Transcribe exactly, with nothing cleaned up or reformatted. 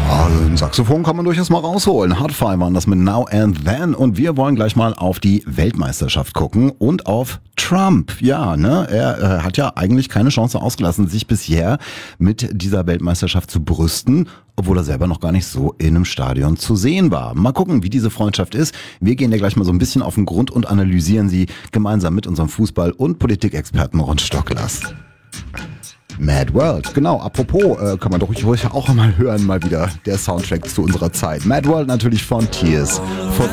Also ein Saxophon kann man durchaus mal rausholen. Hard Five waren das mit Now and Then. Und wir wollen gleich mal auf die Weltmeisterschaft gucken und auf Trump. Ja, ne, er äh, hat ja eigentlich keine Chance ausgelassen, sich bisher mit dieser Weltmeisterschaft zu brüsten, obwohl er selber noch gar nicht so in einem Stadion zu sehen war. Mal gucken, wie diese Freundschaft ist. Wir gehen ja gleich mal so ein bisschen auf den Grund und analysieren sie gemeinsam mit unserem Fußball- und Politikexperten Ron Stocklers. Mad World, genau, apropos, äh, kann man doch ruhig auch mal hören, mal wieder, der Soundtrack zu unserer Zeit. Mad World natürlich von Tears for